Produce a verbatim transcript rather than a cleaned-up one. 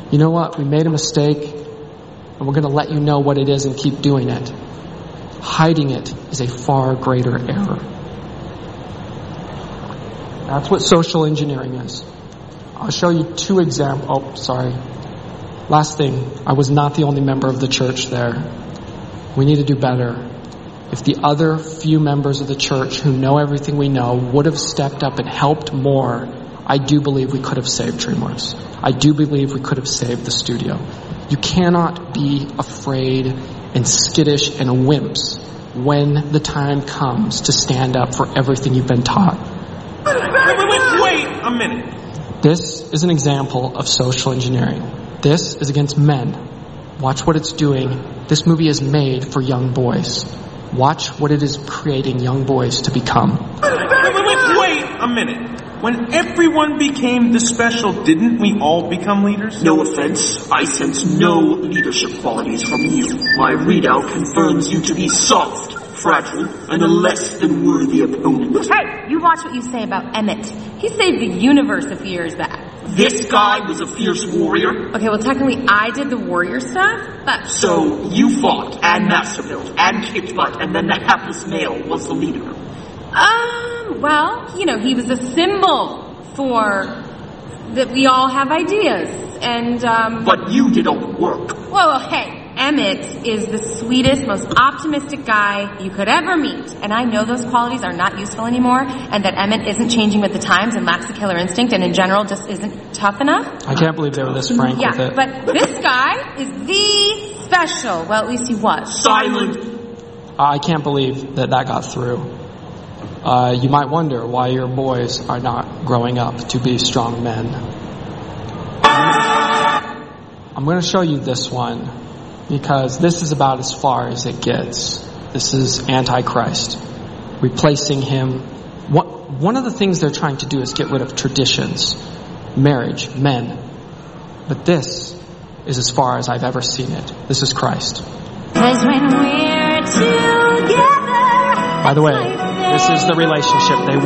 You know what? We made a mistake, and we're going to let you know what it is and keep doing it. Hiding it is a far greater error. That's what social engineering is. I'll show you two examples. Oh, sorry. Last thing, I was not the only member of the church there. We need to do better. If the other few members of the church who know everything we know would have stepped up and helped more, I do believe we could have saved DreamWorks. I do believe we could have saved the studio. You cannot be afraid and skittish and wimps when the time comes to stand up for everything you've been taught. Wait, wait, wait, wait a minute. This is an example of social engineering. This is against men. Watch what it's doing. This movie is made for young boys. Watch what it is creating young boys to become. Wait, wait, wait, wait a minute. When everyone became the special, didn't we all become leaders? No offense, I sense no leadership qualities from you. My readout confirms you to be soft, fragile, and a less than worthy opponent. Hey, you watch what you say about Emmett. He saved the universe a few years back. This guy was a fierce warrior. Okay, well technically I did the warrior stuff, but... So, you fought, and master built, and kicked butt, and then the hapless male was the leader. Um, well, you know, he was a symbol for that we all have ideas, and, um... But you did all the work. Whoa, hey, Emmett is the sweetest, most optimistic guy you could ever meet, and I know those qualities are not useful anymore, and that Emmett isn't changing with the times and lacks a killer instinct, and in general just isn't tough enough. I can't believe they were this frank yeah, with it. But this guy is the special. Well, at least he was. Silent. I can't believe that that got through. Uh, you might wonder why your boys are not growing up to be strong men. I'm going to show you this one because this is about as far as it gets. This is Antichrist, replacing him. One of the things they're trying to do is get rid of traditions, marriage, men. But this is as far as I've ever seen it. This is Christ. 'Cause when we're together, by the way, this is the relationship they